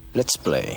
Let's play.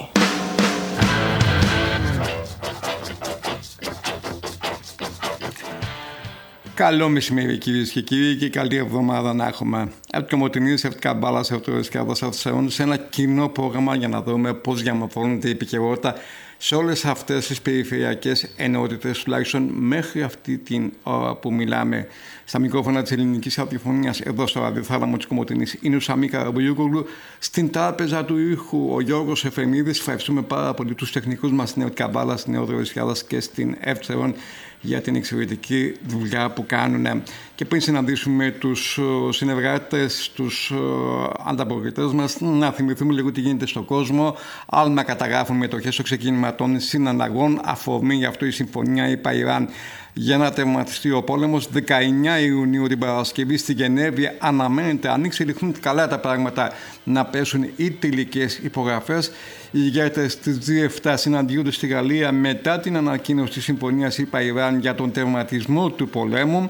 Καλό μεσημέρι κυρίες και κύριοι και καλή εβδομάδα να έχουμε. Από την Κομοτηνή Σερτικά Μπάλα σε Αυτοσκευασίας σε ένα κοινό πρόγραμμα για να δούμε πώς διαμορφώνεται η επικαιρότητα σε όλες αυτές τις περιφερειακές ενότητες, τουλάχιστον μέχρι αυτή την ώρα που μιλάμε. Στα μικρόφωνα της ελληνικής ραδιοφωνίας, εδώ στο ραδιοθάλαμο της Κομοτηνής, είναι ο Σαμί Καραμπογιούγκογλου. Στην τράπεζα του ήχου, ο Γιώργος Εφεμίδης. Ευχαριστούμε πάρα πολύ τους τεχνικούς μας στην Νεωτικά Μπάλα, στην Νεοδροϊσιάδας και στην Εύτσερον για την εξαιρετική δουλειά που κάνουν. Και πριν συναντήσουμε τους συνεργάτες, τους ανταποκριτές μας, να θυμηθούμε λίγο τι γίνεται στον κόσμο. Άλλοι να καταγράφουν μετοχές στο ξεκίνημα των συναλλαγών. Αφορμή γι' αυτό η συμφωνία ΙΠΑ-Ιράν για να τερματιστεί ο πόλεμος. 19 Ιουνίου την Παρασκευή στη Γενέβη αναμένεται, αν εξελιχθούν καλά τα πράγματα, να πέσουν οι τελικές υπογραφές. Οι ηγέτες της G7 συναντιούνται στη Γαλλία μετά την ανακοίνωση της συμφωνίας ΙΠΑ-Ιράν για τον τερματισμό του πολέμου.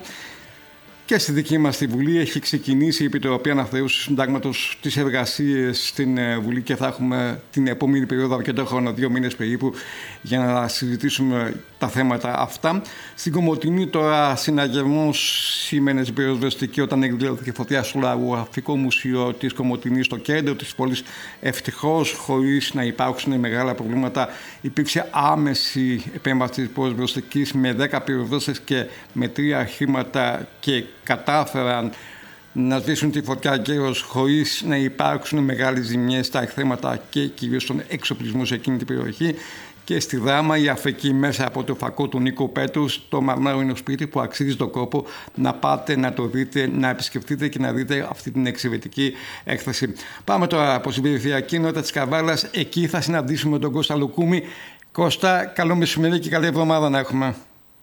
Και στη δική μας τη Βουλή έχει ξεκινήσει η Επιτροπή Αναθεώρησης του Συντάγματος, τις εργασίες στην Βουλή και θα έχουμε την επόμενη περίοδο αρκετό χρόνο, 2 μήνες περίπου, για να συζητήσουμε τα θέματα αυτά. Στην Κομοτηνή τώρα συναγερμός σήμαινε στην πυροσβεστική όταν εκδηλώθηκε φωτιά στο Λαογραφικό Μουσείο της Κομοτηνής στο κέντρο της πόλης. Ευτυχώς, χωρίς να υπάρξουν μεγάλα προβλήματα, υπήρξε άμεση επέμβαση της πυροσβεστικής με 10 πυροσβέστες και με 3 αρχήματα και κατάφεραν να σβήσουν τη φωτιά καιρός χωρίς να υπάρξουν μεγάλες ζημιές στα εκθέματα και κυρίως στον εξοπλισμό σε εκείνη την περιοχή. Και στη Δράμα η Αφρική μέσα από το φακό του Νίκο Πέτρου, το Μαρμάρο είναι σπίτι που αξίζει τον κόπο να πάτε να το δείτε, να επισκεφτείτε και να δείτε αυτή την εξαιρετική έκθεση. Πάμε τώρα από την περιφερειακή ενότητα της Καβάλας. Εκεί θα συναντήσουμε τον Κώστα Λουκούμη. Κώστα, καλό μεσημέρι και καλή εβδομάδα να έχουμε.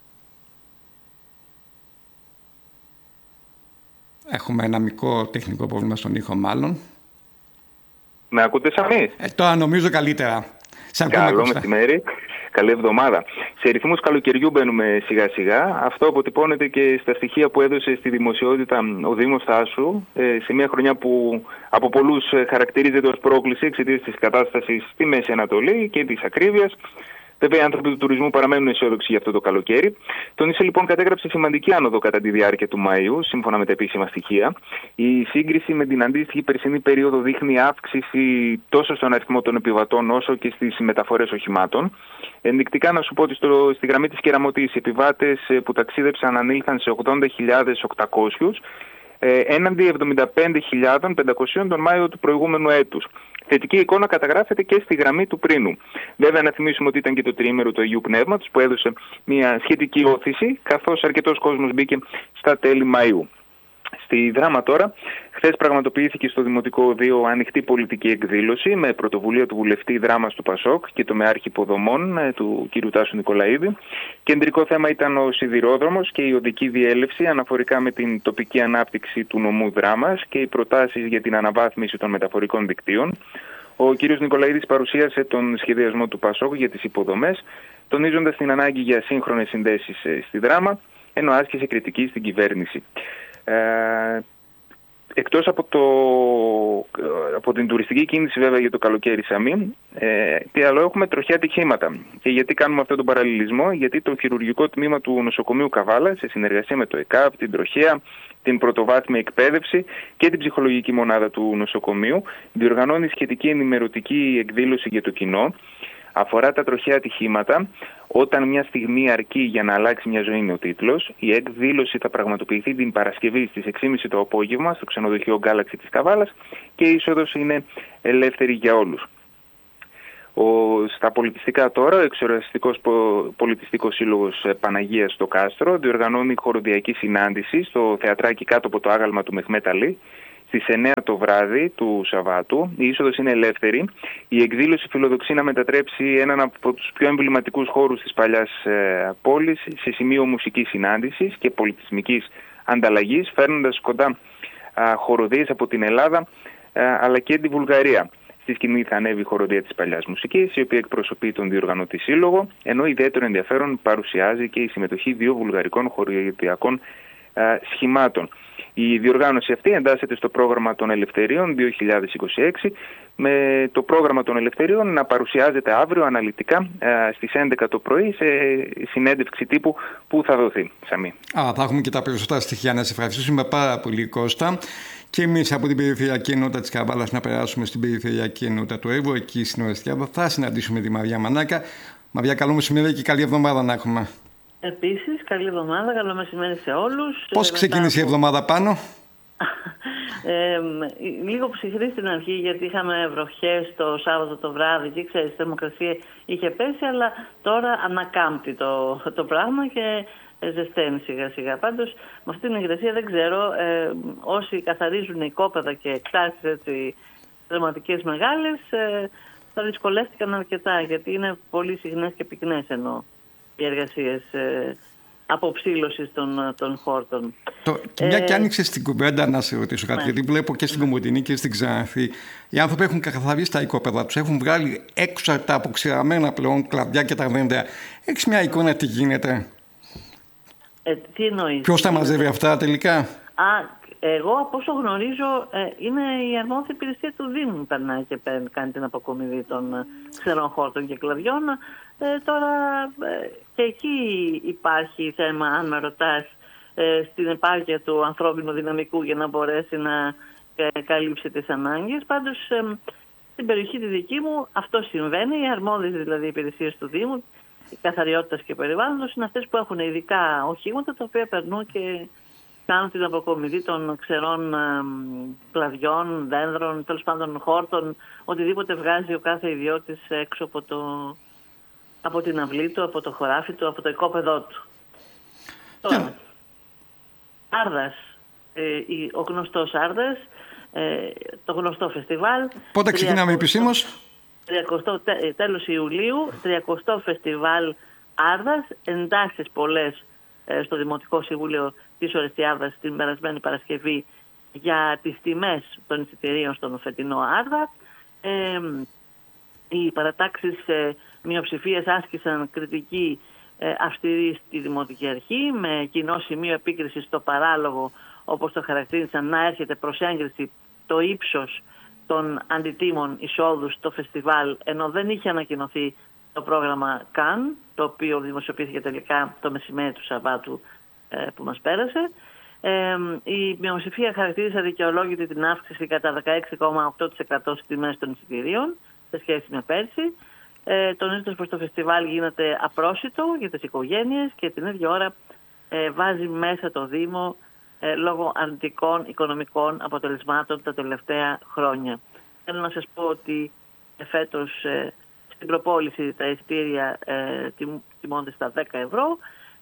Έχουμε ένα μικρό τεχνικό πρόβλημα στον ήχο μάλλον. Με ακούτε Σαμί? Τώρα νομίζω καλύτερα. Καλό μεσημέρι, καλή εβδομάδα. Σε ρυθμούς καλοκαιριού μπαίνουμε σιγά σιγά. Αυτό αποτυπώνεται και στα στοιχεία που έδωσε στη δημοσιότητα ο Δήμος Θάσου, σε μια χρονιά που από πολλούς χαρακτηρίζεται ως πρόκληση εξαιτίας της κατάστασης στη Μέση Ανατολή και της ακρίβειας. Βέβαια, οι άνθρωποι του τουρισμού παραμένουν αισιόδοξοι για αυτό το καλοκαίρι. Το νησί λοιπόν κατέγραψε σημαντική άνοδο κατά τη διάρκεια του Μαΐου, σύμφωνα με τα επίσημα στοιχεία. Η σύγκριση με την αντίστοιχη περσινή περίοδο δείχνει αύξηση τόσο στον αριθμό των επιβατών όσο και στις μεταφορές οχημάτων. Ενδεικτικά να σου πω ότι στη γραμμή της Κεραμωτής οι επιβάτες που ταξίδεψαν ανήλθαν σε 80.800. Έναντι 75.500 τον Μάιο του προηγούμενου έτους. Θετική εικόνα καταγράφεται και στη γραμμή του Πρίνου. Βέβαια, να θυμίσουμε ότι ήταν και το τριήμερο του Αγίου Πνεύματος που έδωσε μια σχετική όθηση, καθώς αρκετός κόσμος μπήκε στα τέλη Μαΐου. Στη Δράμα τώρα, χθες πραγματοποιήθηκε στο Δημοτικό Οδείο ανοιχτή πολιτική εκδήλωση με πρωτοβουλία του βουλευτή Δράμας του Πασόκ και το μεάρχη υποδομών του κ. Τάσου Νικολαίδη. Κεντρικό θέμα ήταν ο σιδηρόδρομος και η οδική διέλευση αναφορικά με την τοπική ανάπτυξη του νομού Δράμας και οι προτάσεις για την αναβάθμιση των μεταφορικών δικτύων. Ο κ. Νικολαίδης παρουσίασε τον σχεδιασμό του Πασόκ για τις υποδομές, τονίζοντας την ανάγκη για σύγχρονες συνδέσεις στη Δράμα, ενώ άσκησε κριτική στην κυβέρνηση. Εκτός από την τουριστική κίνηση βέβαια για το καλοκαίρι Σαμί, τι άλλο έχουμε? Τροχαία ατυχήματα. Και γιατί κάνουμε αυτόν τον παραλληλισμό? Γιατί το χειρουργικό τμήμα του νοσοκομείου Καβάλα, σε συνεργασία με το ΕΚΑΒ, την τροχαία, την πρωτοβάθμια εκπαίδευση και την ψυχολογική μονάδα του νοσοκομείου, διοργανώνει σχετική ενημερωτική εκδήλωση για το κοινό. Αφορά τα τροχαία ατυχήματα. Όταν μια στιγμή αρκεί για να αλλάξει μια ζωή, είναι ο τίτλος. Η εκδήλωση θα πραγματοποιηθεί την Παρασκευή στις 6.30 το απόγευμα στο ξενοδοχείο Galaxy της Καβάλας και η είσοδος είναι ελεύθερη για όλους. Στα πολιτιστικά τώρα, ο Εξοραστικός Πολιτιστικός Σύλλογος Παναγίας στο Κάστρο διοργανώνει χοροδιακή συνάντηση στο θεατράκι κάτω από το άγαλμα του Μεχμέτ Αλή στις 9 το βράδυ του Σαββάτου. Η είσοδος είναι ελεύθερη. Η εκδήλωση φιλοδοξεί να μετατρέψει έναν από τους πιο εμβληματικούς χώρους της παλιάς πόλης σε σημείο μουσικής συνάντησης και πολιτισμικής ανταλλαγής, φέρνοντας κοντά χοροδίες από την Ελλάδα αλλά και τη Βουλγαρία. Στη σκηνή θα ανέβει η χοροδία της παλιάς μουσικής, η οποία εκπροσωπεί τον διοργανωτή σύλλογο, ενώ ιδιαίτερο ενδιαφέρον παρουσιάζει και η συμμετοχή 2 βουλγαρικών χοροδιακών σχημάτων. Η διοργάνωση αυτή εντάσσεται στο πρόγραμμα των Ελευθερίων 2026, με το πρόγραμμα των Ελευθερίων να παρουσιάζεται αύριο αναλυτικά στις 11 το πρωί σε συνέντευξη τύπου που θα δοθεί. Σαμί. Θα έχουμε και τα περισσότερα στοιχεία. Να σε ευχαριστήσουμε πάρα πολύ, Κώστα. Και εμείς από την Περιφερειακή Ενότητα της Καβάλας να περάσουμε στην Περιφερειακή Ενότητα του Εύβοου, εκεί στην Ορεστιάδα. Θα συναντήσουμε τη Μαρία Μανάκα. Μαρία, καλό μεσημέρι και καλή εβδομάδα να έχουμε. Επίσης, καλή εβδομάδα, καλό μεσημέρι σε όλους. Πώς ξεκίνησε η εβδομάδα πάνω? Λίγο ψυχρή στην αρχή, γιατί είχαμε βροχές το Σάββατο το βράδυ και ξέρεις, η θερμοκρασία είχε πέσει, αλλά τώρα ανακάμπτει το πράγμα και ζεσταίνει σιγά σιγά. Πάντως, με αυτή την υγρασία δεν ξέρω, όσοι καθαρίζουν οικόπεδα και εκτάσεις έτσι δραματικές μεγάλες, θα δυσκολεύτηκαν αρκετά, γιατί είναι πολύ συχνές και πυκνές ενώ οι εργασίες αποψήλωσης των χόρτων. Μια και άνοιξε στην κουβέντα να σε ρωτήσω κάτι, γιατί βλέπω και στην Κομοτηνή και στην Ξάνθη. Οι άνθρωποι έχουν καθαρίσει τα οικόπεδα τους, έχουν βγάλει έξω τα αποξηραμένα πλέον κλαδιά και τα δέντρα. Έχεις μια εικόνα τι γίνεται? Τι εννοείς? Ποιος τα μαζεύει αυτά τελικά? Εγώ από όσο γνωρίζω είναι η αρμόδια υπηρεσία του Δήμου που περνάει και κάνει την αποκομιδή των ξερών χόρτων και κλαδιών. Τώρα και εκεί υπάρχει θέμα, αν με ρωτάς, στην επάρκεια του ανθρώπινου δυναμικού για να μπορέσει να καλύψει τις ανάγκες. Πάντως στην περιοχή τη δική μου αυτό συμβαίνει. Οι αρμόδιες δηλαδή υπηρεσίες του Δήμου, καθαριότητας και περιβάλλοντος, είναι αυτές που έχουν ειδικά οχήματα τα οποία περνούν και κάνουν την αποκομιδή των ξερών κλαδιών, δένδρων, τέλος πάντων χόρτων, οτιδήποτε βγάζει ο κάθε ιδιώτης έξω από την αυλή του, από το χωράφι του, από το οικόπεδό του. Τώρα, Άρδας, ο γνωστός Άρδας, το γνωστό φεστιβάλ. Πότε ξεκινάμε επισήμως? Τέλος Ιουλίου, 30ο φεστιβάλ Άρδας, εντάσεις πολλές στο Δημοτικό Συμβούλιο της Ορεστιάδας την περασμένη Παρασκευή για τις τιμές των εισιτηρίων στον φετινό Άρδα. Οι παρατάξεις μειοψηφίες άσκησαν κριτική αυστηρή στη Δημοτική Αρχή, με κοινό σημείο επίκρισης στο παράλογο, όπως το χαρακτήρισαν, να έρχεται προς έγκριση το ύψος των αντιτίμων εισόδου στο φεστιβάλ, ενώ δεν είχε ανακοινωθεί το πρόγραμμα καν, το οποίο δημοσιοποιήθηκε τελικά το μεσημέρι του Σαββάτου που μας πέρασε. Η μειοψηφία χαρακτήρισε αδικαιολόγητη την αύξηση κατά 16,8% στις τιμές των εισιτηρίων σε σχέση με πέρσι, τονίζοντας πως το φεστιβάλ γίνεται απρόσιτο για τις οικογένειες και την ίδια ώρα βάζει μέσα το Δήμο λόγω αρνητικών οικονομικών αποτελεσμάτων τα τελευταία χρόνια. Θέλω να σας πω ότι φέτος στην προπόληση τα εισιτήρια τιμώνται στα 10 ευρώ.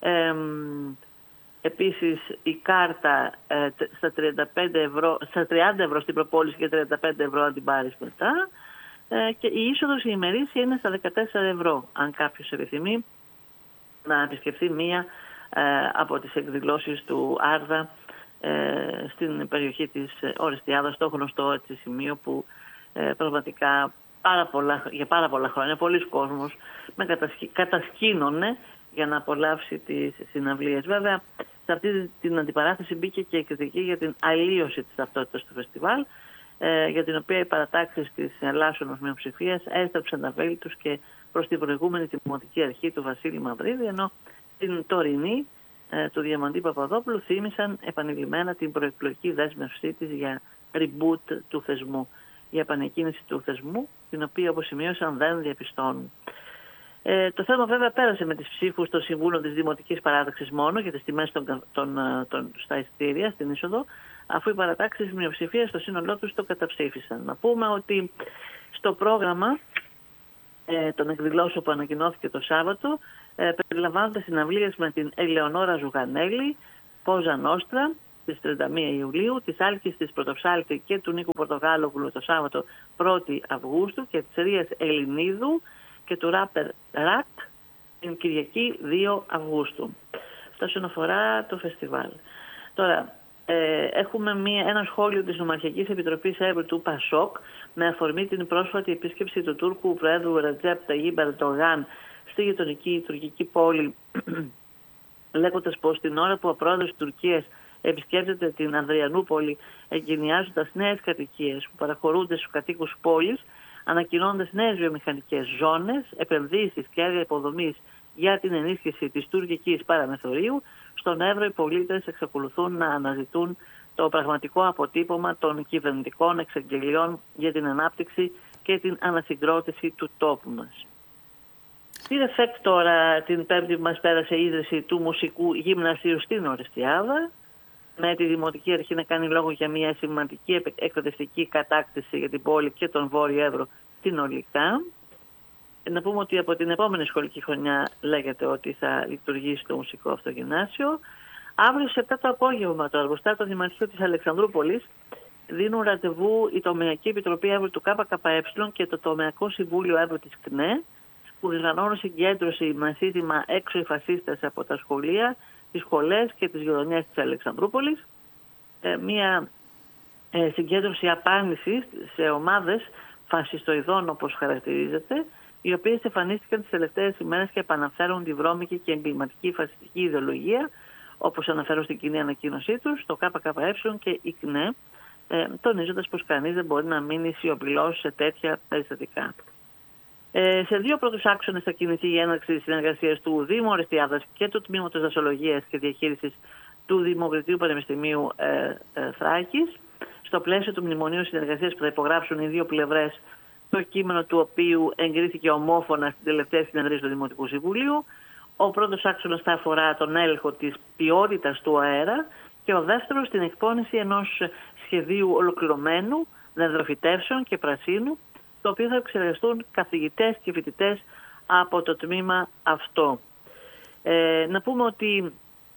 Επίσης η κάρτα στα 30 ευρώ στην προπόληση και 35 ευρώ αν την πάρεις μετά. Και η είσοδος η ημερήσια είναι στα 14 ευρώ, αν κάποιος επιθυμεί να επισκεφθεί μία από τις εκδηλώσεις του Άρδα στην περιοχή της Ορεστιάδας, στο γνωστό έτσι σημείο που πραγματικά για πάρα πολλά χρόνια πολλοί κόσμος κατασκήνωνε για να απολαύσει τις συναυλίες. Βέβαια, σε αυτή την αντιπαράθεση μπήκε και η κριτική για την αλλίωση της ταυτότητας του φεστιβάλ, για την οποία οι παρατάξεις της ελάσσονος μειοψηφίας έστρεψαν τα βέλη τους και προς την προηγούμενη Δημοτική Αρχή του Βασίλη Μαυρίδη, ενώ την τωρινή του Διαμαντή Παπαδόπουλου θύμισαν επανειλημμένα την προεκλογική δέσμευσή της για reboot του θεσμού, για επανεκκίνηση του θεσμού, την οποία όπως σημείωσαν δεν διαπιστώνουν. Το θέμα βέβαια πέρασε με τις ψήφους των συμβούλων της Δημοτικής Παράταξης μόνο για τις τιμές στα εισιτήρια, στην είσοδο, αφού οι παρατάξεις μειοψηφία στο σύνολό τους το καταψήφισαν. Να πούμε ότι στο πρόγραμμα των εκδηλώσεων που ανακοινώθηκε το Σάββατο περιλαμβάνονται συναυλίες με την Ελεονόρα Ζουγανέλη, Πόζα Νόστρα στις 31 Ιουλίου, της Άλκης της Πρωτοψάλτη και του Νίκου Πορτογάλογλου το Σάββατο 1η Αυγούστου και της Ρίας Ελληνίδου και του Ράπερ Ρακ την Κυριακή 2 Αυγούστου. Αυτό όσον αφορά το φεστιβάλ. Τώρα, έχουμε ένα σχόλιο της Νομαρχιακής Επιτροπής Εύβοιου του ΠΑΣΟΚ με αφορμή την πρόσφατη επίσκεψη του Τούρκου Προέδρου Ρετζέπ Ταγίπ Ερντογάν στη γειτονική τουρκική πόλη, λέγοντας πως την ώρα που ο πρόεδρος της Τουρκίας επισκέπτεται την Ανδριανούπολη εγκαινιάζοντας νέες κατοικίες που παραχωρούνται στους κατοίκους πόλης, ανακοινώνοντας νέες βιομηχανικές ζώνες, επενδύσεις και έργα υποδομής για την ενίσχυση της τουρκικής παραμεθορίου, στον Εύρο οι πολίτες εξακολουθούν να αναζητούν το πραγματικό αποτύπωμα των κυβερνητικών εξαγγελιών για την ανάπτυξη και την ανασυγκρότηση του τόπου μας. Στην ΕΦΕΚ τώρα την Πέμπτη που μας πέρασε η ίδρυση του Μουσικού Γυμνασίου στην Ορεστιάδα, με τη Δημοτική Αρχή να κάνει λόγο για μια σημαντική εκπαιδευτική κατάκτηση για την πόλη και τον Βόρειο Εύρο συνολικά. Να πούμε ότι από την επόμενη σχολική χρονιά λέγεται ότι θα λειτουργήσει το μουσικό αυτό γυμνάσιο. Αύριο στις 7 το απόγευμα το εργοστάσιο του Δημαρχείου της Αλεξανδρούπολης δίνουν ραντεβού η Τομεακή Επιτροπή Εύρου του ΚΚΕ και το Τομεακό Συμβούλιο Εύρου της ΚΝΕ, που διοργανώνουν συγκέντρωση με σύνθημα «Έξω οι φασίστες» από τα σχολεία, τις σχολές και τις γειτονιές της Αλεξανδρούπολης. Μια συγκέντρωση απάνησης σε ομάδες φασιστοειδών, όπως χαρακτηρίζεται, οι οποίες εμφανίστηκαν τις τελευταίες ημέρες και επαναφέρουν τη βρώμικη και εγκληματική φασιστική ιδεολογία, όπως αναφέρουν στην κοινή ανακοίνωσή τους, το ΚΚΕ και η ΚΝΕ, τονίζοντας πως κανείς δεν μπορεί να μείνει σιωπηλός σε τέτοια περιστατικά. Σε δύο πρώτους άξονες θα κινηθεί η έναρξη της συνεργασίας του Δήμου Ορεστιάδας και του Τμήματος Δασολογίας και Διαχείρισης του Δημοκρατίου Πανεπιστημίου Θράκης, στο πλαίσιο του Μνημονίου Συνεργασίας που θα υπογράψουν οι δύο πλευρές, το κείμενο του οποίου εγκρίθηκε ομόφωνα στην τελευταία συνεδρία του Δημοτικού Συμβουλίου. Ο πρώτος άξονας θα αφορά τον έλεγχο της ποιότητας του αέρα και ο δεύτερος την εκπόνηση ενός σχεδίου ολοκληρωμένου δεντροφυτεύσεων και πρασίνου, το οποίο θα εξεργαστούν καθηγητές και φοιτητές από το τμήμα αυτό. Να πούμε ότι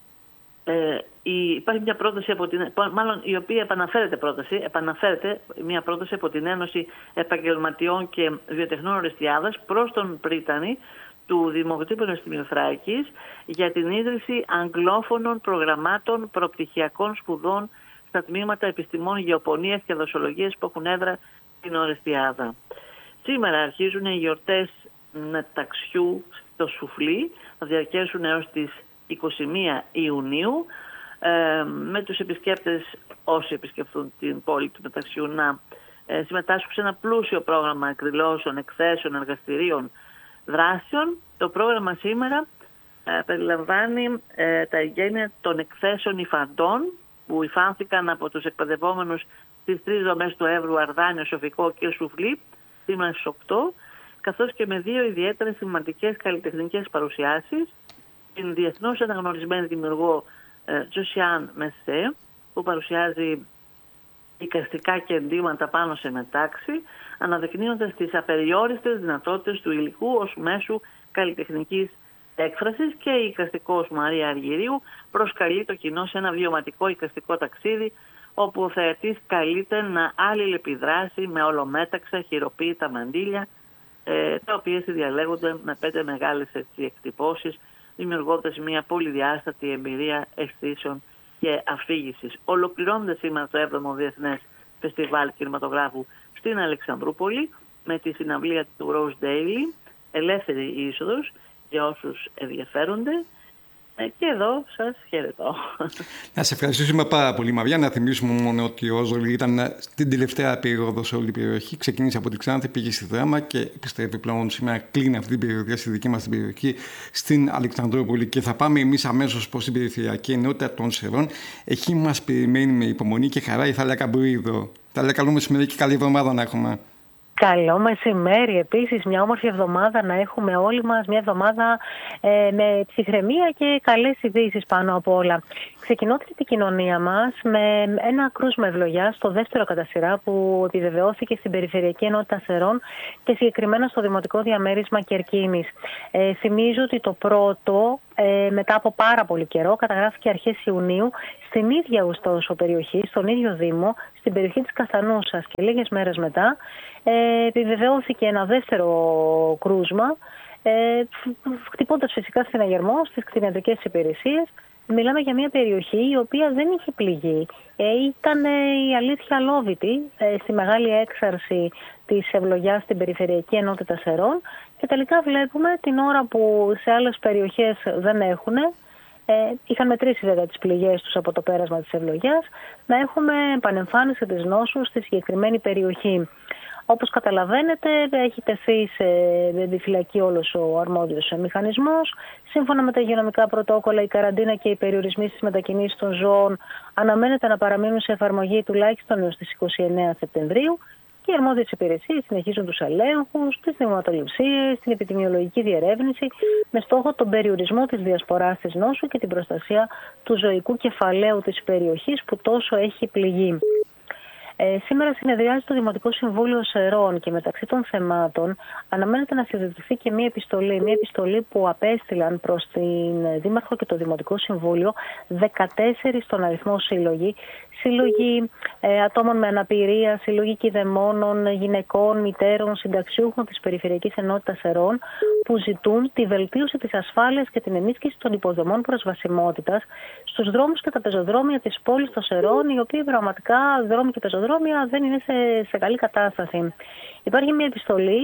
υπάρχει μια πρόταση η οποία επαναφέρεται μια πρόταση από την Ένωση Επαγγελματιών και Βιοτεχνών Ορεστιάδας προς τον Πρίτανη του Δημοκρατίου Πανεπιστημίου Θράκης για την ίδρυση αγγλόφωνων προγραμμάτων προπτυχιακών σπουδών στα τμήματα επιστημών, γεωπονίας και δοσολογίας που έχουν έδρα στην Ορεστιάδα. Σήμερα αρχίζουν οι γιορτές μεταξιού στο Σουφλί, θα διαρκέσουν έως τις 21 Ιουνίου, με τους επισκέπτες, όσοι επισκεφθούν την πόλη του Μεταξιού, να συμμετάσχουν σε ένα πλούσιο πρόγραμμα εκδηλώσεων, εκθέσεων, εργαστηρίων, δράσεων. Το πρόγραμμα σήμερα περιλαμβάνει τα εγγένεια των εκθέσεων υφαντών που υφάνθηκαν από τους εκπαιδευόμενους στις τρεις δομές του Εύρου, Αρδάνιο, Σοφικό και Σουφλί, σήμερα στις 8, καθώς και με δύο ιδιαίτερα σημαντικές καλλιτεχνικές παρουσιάσεις, την διεθνώς αναγνωρισμένη δημιουργό Τζοσιάν Μεσέ, που παρουσιάζει εικαστικά και εντύματα πάνω σε μετάξι, αναδεικνύοντας τις απεριόριστες δυνατότητες του υλικού ως μέσου καλλιτεχνικής έκφρασης, και η εικαστικός Μαρία Αργυρίου προσκαλεί το κοινό σε ένα βιωματικό εικαστικό ταξίδι, όπου ο θεατής καλείται να αλληλεπιδράσει με ολομέταξα χειροποίητα μαντήλια, τα οποία συνδιαλέγονται με 5 μεγάλες εκτυπώσεις, δημιουργώντας μια πολυδιάστατη εμπειρία αισθήσεων και αφήγησης. Ολοκληρώνεται σήμερα το 7ο Διεθνές Φεστιβάλ Κινηματογράφου στην Αλεξανδρούπολη με τη συναυλία του Rose Daily, ελεύθερη είσοδος για όσους ενδιαφέρονται. Και εδώ σας χαιρετώ. Να σε ευχαριστήσουμε πάρα πολύ, Μαριά. Να θυμίσουμε μόνο ότι ο Όζολη ήταν την τελευταία περίοδο σε όλη την περιοχή. Ξεκίνησε από την Ξάνθη, πήγε στη Δράμα και επιστρέφει πλέον σήμερα. Κλείνει αυτή την περιοδία στη δική μας την περιοχή, στην Αλεξανδρούπολη. Και θα πάμε εμείς αμέσως προς την περιφερειακή ενότητα των Σερών. Εκεί μας περιμένει με υπομονή και χαρά η Θάλια Καμπουρίδου. Θάλια, καλό μεσημέρι και καλή εβδομάδα να έχουμε. Καλό μεσημέρι, επίσης μια όμορφη εβδομάδα να έχουμε όλοι μας, μια εβδομάδα με ψυχραιμία και καλές ειδήσεις πάνω απ' όλα. Ξεκινώντας την κοινωνία μας με ένα κρούσμα ευλογιάς, το δεύτερο κατά σειρά που επιβεβαιώθηκε στην Περιφερειακή Ενότητα Σερών και συγκεκριμένα στο Δημοτικό Διαμέρισμα Κερκίνης. Θυμίζω ότι το πρώτο, μετά από πάρα πολύ καιρό, καταγράφηκε αρχές Ιουνίου στην ίδια ωστόσο περιοχή, στον ίδιο Δήμο, στην περιοχή της Καστανούσας, και λίγες μέρες μετά επιβεβαιώθηκε ένα δεύτερο κρούσμα, χτυπώντας φυσικά στην Αγερμό, στις κτηνιατρικές υπηρεσίες. Μιλάμε για μια περιοχή η οποία δεν είχε πληγεί. Ήταν η αλήθεια αλόβητη στη μεγάλη έξαρση της ευλογιάς στην Περιφερειακή Ενότητα Σερών, και τελικά βλέπουμε την ώρα που σε άλλες περιοχές δεν έχουν, είχαν μετρήσει βέβαια τις πληγές τους από το πέρασμα της ευλογιάς, να έχουμε επανεμφάνιση της νόσου στη συγκεκριμένη περιοχή. Όπως καταλαβαίνετε, έχει τεθεί σε επιφυλακή όλος ο αρμόδιος μηχανισμός. Σύμφωνα με τα υγειονομικά πρωτόκολλα, η καραντίνα και οι περιορισμοί στις μετακινήσεις των ζώων αναμένεται να παραμείνουν σε εφαρμογή τουλάχιστον έως τις 29 Σεπτεμβρίου. Και οι αρμόδιες υπηρεσίες συνεχίζουν τους ελέγχους, τις δειγματοληψίες, την επιδημιολογική διερεύνηση, με στόχο τον περιορισμό της διασποράς της νόσου και την προστασία του ζωικού κεφαλαίου της περιοχής που τόσο έχει πληγεί. Σήμερα συνεδριάζει το Δημοτικό Συμβούλιο Σερών και μεταξύ των θεμάτων αναμένεται να συζητηθεί και μία επιστολή που απέστειλαν προς την Δήμαρχο και το Δημοτικό Συμβούλιο 14 στον αριθμό σύλλογοι ατόμων με αναπηρία, σύλλογοι κηδεμόνων, γυναικών, μητέρων, συνταξιούχων της Περιφερειακής Ενότητας Σερών, που ζητούν τη βελτίωση της ασφάλειας και την ενίσχυση των υποδομών προσβασιμότητας στους δρόμους και τα πεζοδρόμια της πόλης των Σερών, οι οποίοι πραγματικά δρόμοι και πεζοδρόμια δεν είναι σε καλή κατάσταση. Υπάρχει μια επιστολή,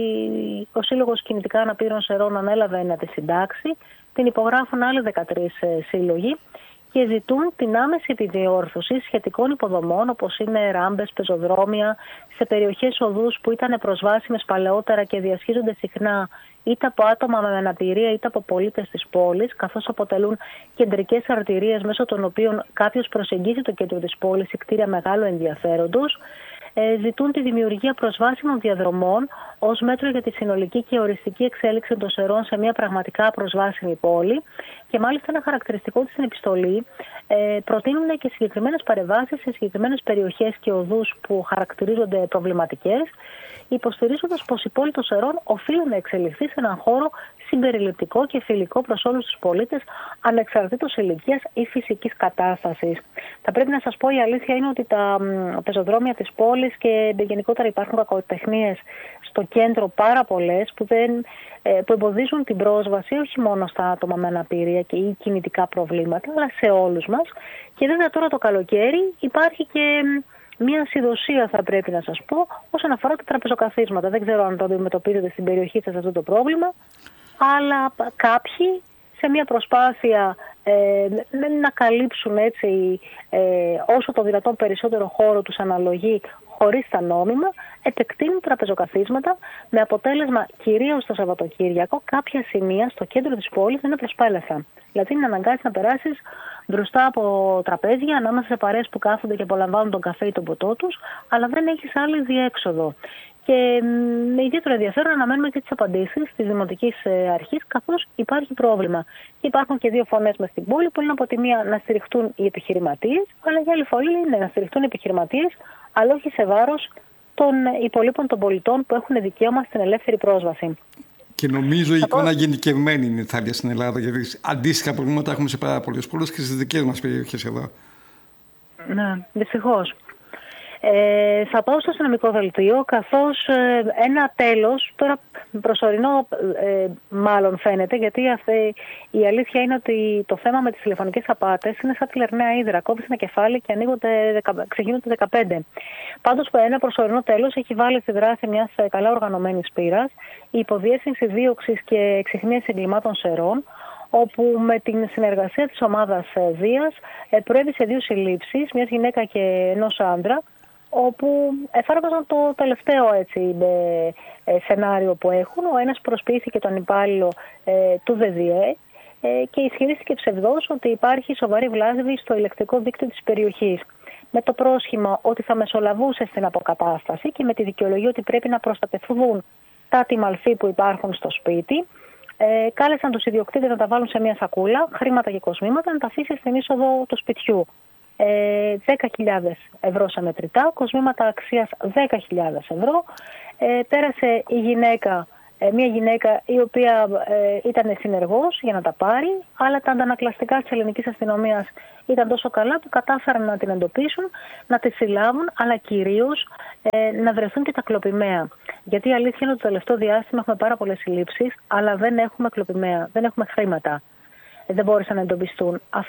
ο Σύλλογος Κινητικά Αναπήρων Σερών ανέλαβε να τη συντάξει, την υπογράφουν άλλοι 13 σύλλογοι και ζητούν την άμεση επιδιόρθωση σχετικών υποδομών, όπως είναι ράμπες, πεζοδρόμια, σε περιοχές οδούς που ήταν προσβάσιμες παλαιότερα και διασχίζονται συχνά είτε από άτομα με αναπηρία είτε από πολίτες της πόλης, καθώς αποτελούν κεντρικές αρτηρίες μέσω των οποίων κάποιος προσεγγίζει το κέντρο της πόλης ή κτίρια μεγάλου ενδιαφέροντος. Ζητούν τη δημιουργία προσβάσιμων διαδρομών ως μέτρο για τη συνολική και οριστική εξέλιξη των Σερών σε μια πραγματικά προσβάσιμη πόλη. Και μάλιστα ένα χαρακτηριστικό της στην επιστολή προτείνουν και συγκεκριμένες παρεμβάσεις σε συγκεκριμένες περιοχές και οδούς που χαρακτηρίζονται προβληματικές, υποστηρίζοντας πως η πόλη των Σερών οφείλει να εξελιχθεί σε έναν χώρο συμπεριληπτικό και φιλικό προς όλους τους πολίτες, ανεξαρτήτως ηλικίας ή φυσικής κατάστασης. Θα πρέπει να σας πω, η αλήθεια είναι ότι τα πεζοδρόμια της πόλης και γενικότερα υπάρχουν κακοτεχνίες στο κέντρο πάρα πολλές που εμποδίζουν την πρόσβαση όχι μόνο στα άτομα με αναπηρία και ή κινητικά προβλήματα, αλλά σε όλους μας. Και βέβαια τώρα το καλοκαίρι υπάρχει και μια ασυδοσία, θα πρέπει να σας πω, όσον αφορά τα τραπεζοκαθίσματα. Δεν ξέρω αν το αντιμετωπίζετε στην περιοχή σας αυτό το πρόβλημα, αλλά κάποιοι σε μια προσπάθεια να καλύψουν έτσι όσο το δυνατόν περισσότερο χώρο τους αναλογεί χωρίς τα νόμιμα, επεκτείνουν τραπεζοκαθίσματα με αποτέλεσμα κυρίως το Σαββατοκύριακο κάποια σημεία στο κέντρο της πόλης να είναι προσπέλαστα. Δηλαδή να αναγκάσει να περάσεις μπροστά από τραπέζια, ανάμεσα σε παρέες που κάθονται και απολαμβάνουν τον καφέ ή τον ποτό τους, αλλά δεν έχεις άλλη διέξοδο. Και με ιδιαίτερο ενδιαφέρον αναμένουμε και τις απαντήσεις της Δημοτικής Αρχής, καθώς υπάρχει πρόβλημα. Και υπάρχουν και δύο φωνές μες στην πόλη, που είναι από τη μία να στηριχτούν οι επιχειρηματίες, αλλά η άλλη φωνή είναι να στηριχτούν οι επιχειρηματίες, αλλά όχι σε βάρος των υπολείπων των πολιτών που έχουν δικαίωμα στην ελεύθερη πρόσβαση. Και νομίζω η εικόνα γενικευμένη είναι, θα στην Ελλάδα, γιατί αντίστοιχα προβλήματα έχουμε σε πάρα πολλές πόλεις και στις δικές μας περιοχές εδώ. Ναι, δυστυχώς. Θα πάω στο αστυνομικό δελτίο, καθώς ένα τέλος, τώρα προσωρινό μάλλον φαίνεται, γιατί η αλήθεια είναι ότι το θέμα με τις τηλεφωνικές απάτες είναι σαν τη Λερναία Ύδρα. Κόβεις ένα κεφάλι και ξεκινούνται 15. Πάντως ένα προσωρινό τέλος έχει βάλει στη δράση μιας καλά οργανωμένης πύρας η Υποδιεύθυνση Δίωξης και Εξιχνίασης Εγκλημάτων Σερών, όπου με την συνεργασία της ομάδας Δίας προέβη σε 2 συλλήψεις, μιας γυναίκα και ενός άντρα, όπου εφάρμοζαν το τελευταίο σενάριο που έχουν. Ο ένας προσποιήθηκε τον υπάλληλο του ΔΔΕ και ισχυρίστηκε ψευδώς ότι υπάρχει σοβαρή βλάβη στο ηλεκτρικό δίκτυο της περιοχής, με το πρόσχημα ότι θα μεσολαβούσε στην αποκατάσταση και με τη δικαιολογία ότι πρέπει να προστατευτούν τα τιμαλφή που υπάρχουν στο σπίτι. Κάλεσαν τους ιδιοκτήτες να τα βάλουν σε μια σακούλα, χρήματα και κοσμήματα, να τα αφήσει στην είσοδο του σπιτιού. 10.000 ευρώ σε μετρητά, κοσμήματα αξίας 10.000 ευρώ. Πέρασε η γυναίκα, μια γυναίκα η οποία ήταν συνεργός για να τα πάρει, αλλά τα αντανακλαστικά της ελληνικής αστυνομίας ήταν τόσο καλά που κατάφεραν να την εντοπίσουν, να τη συλλάβουν, αλλά κυρίως να βρεθούν και τα κλοπημαία. Γιατί η αλήθεια είναι ότι το τελευταίο διάστημα έχουμε πάρα πολλές συλλήψεις, αλλά δεν έχουμε κλοπημαία, δεν έχουμε χρήματα. Δεν μπόρεσαν να εντοπιστούν.